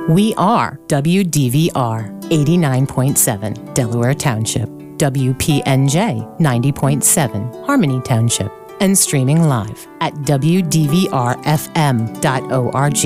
We are WDVR 89.7 Delaware Township, WPNJ 90.7 Harmony Township, and streaming live at WDVRFM.org.